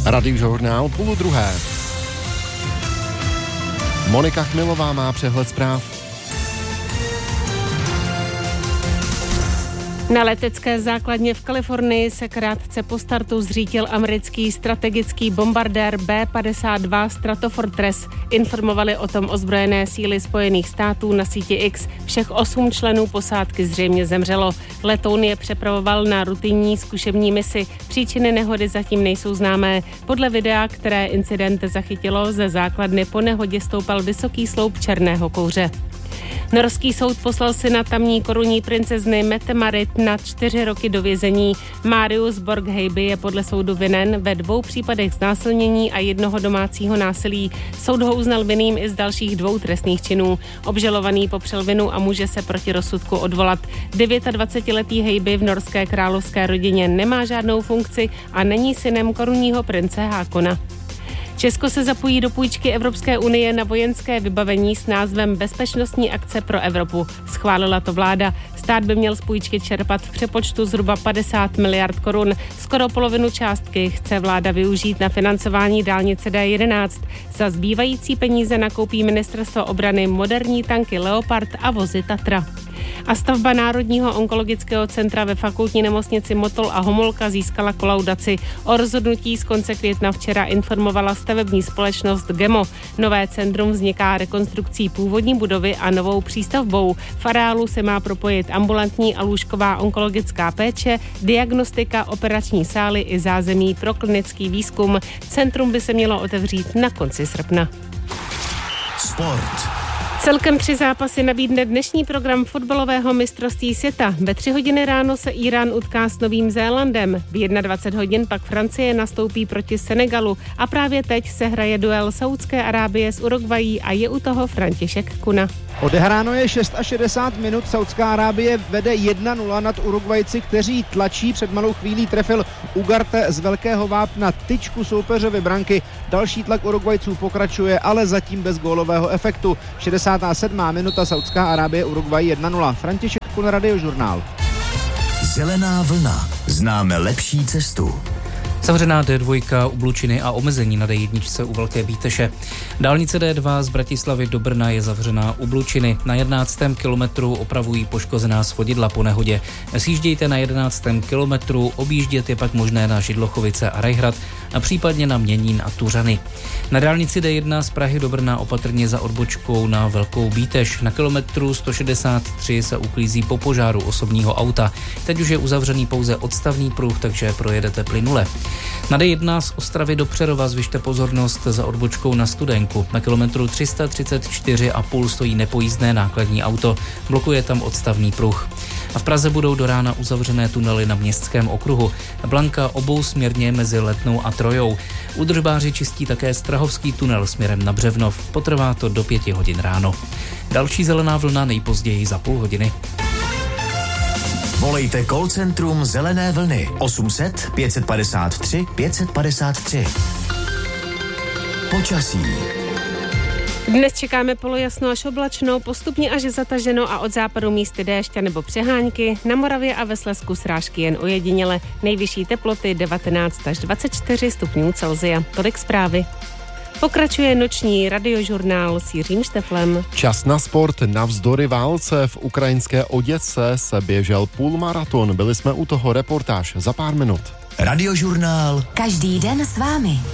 Radiožurnál 12:30. Monika Chmilová má přehled zpráv. Na letecké základně v Kalifornii se krátce po startu zřítil americký strategický bombardér B-52 Stratofortress. Informovali o tom ozbrojené síly Spojených států na síti X. Všech 8 členů posádky zřejmě zemřelo. Letoun je přepravoval na rutinní zkušební misi. Příčiny nehody zatím nejsou známé. Podle videa, které incident zachytilo, ze základny po nehodě stoupal vysoký sloup černého kouře. Norský soud poslal syna tamní korunní princezny Mette-Marit na 4 roky do vězení. Marius Borgheiby je podle soudu vinen ve 2 případech znásilnění a 1 domácího násilí. Soud ho uznal vinným i z dalších 2 trestných činů. Obžalovaný popřel vinu a může se proti rozsudku odvolat. 29letý Heiby v norské královské rodině nemá žádnou funkci a není synem korunního prince Hákona. Česko se zapojí do půjčky Evropské unie na vojenské vybavení s názvem Bezpečnostní akce pro Evropu. Schválila to vláda. Stát by měl z půjčky čerpat v přepočtu zhruba 50 miliard korun. Skoro polovinu částky chce vláda využít na financování dálnice D11. Za zbývající peníze nakoupí ministerstvo obrany moderní tanky Leopard a vozy Tatra. A stavba Národního onkologického centra ve fakultní nemocnici Motol a Homolka získala kolaudaci. O rozhodnutí z konce května včera informovala stavební společnost GEMO. Nové centrum vzniká rekonstrukcí původní budovy a novou přístavbou. V areálu se má propojit ambulantní a lůžková onkologická péče, diagnostika, operační sály i zázemí pro klinický výzkum. Centrum by se mělo otevřít na konci srpna. Sport. Celkem 3 zápasy nabídne dnešní program fotbalového mistrovství světa. Ve 3 hodiny ráno se Irán utká s Novým Zélandem. V 21 hodin pak Francie nastoupí proti Senegalu a právě teď se hraje duel Saúdské Arábie s Uruguayí a je u toho František Kuna. Odehráno je 66 minut, Saúdská Arábie vede 1-0 nad Urugvajci, kteří tlačí. Před malou chvílí trefil Ugarte z velkého vápna tyčku soupeřovy branky. Další tlak Urugvajců pokračuje, ale zatím bez gólového efektu. 67. minuta, Saúdská Arábie, Urugvaj 1-0. František Kun, Radiožurnál. Zelená vlna. Známe lepší cestu. Zavřená D2 u Blučiny a omezení na D1 u Velké Bíteše. Dálnice D2 z Bratislavy do Brna je zavřená u Blučiny. Na 11. kilometru opravují poškozená svodidla po nehodě. Sjíždějte na 11. kilometru, objíždět je pak možné na Židlochovice a Rajhrad a případně na Měnín a Tuřany. Na dálnici D1 z Prahy do Brna opatrně za odbočkou na Velkou Bíteš. Na kilometru 163 se uklízí po požáru osobního auta. Teď už je uzavřený pouze odstavný pruh, takže projedete plynule. Na D1 z Ostravy do Přerova zvyšte pozornost za odbočkou na Studenku. Na kilometru 334,5 stojí nepojízdné nákladní auto. Blokuje tam odstavný pruh. A v Praze budou do rána uzavřené tunely na Městském okruhu. Blanka obousměrně mezi Letnou a Trojou. Údržbáři čistí také Strahovský tunel směrem na Břevnov. Potrvá to do 5 hodin ráno. Další zelená vlna nejpozději za půl hodiny. Volejte call centrum Zelené vlny 800 553 553. Počasí. Dnes čekáme polojasno až oblačno, postupně až zataženo a od západu místy déšť nebo přehánky. Na Moravě a ve Slezsku srážky jen ojediněle. Nejvyšší teploty 19 až 24 stupňů Celsia. Tolik zprávy. Pokračuje noční radiožurnál s Jiřím Šteflem. Čas na sport. Navzdory válce v ukrajinské Oděse se běžel půlmaraton. Byli jsme u toho, reportáž za pár minut. Radiožurnál. Každý den s vámi.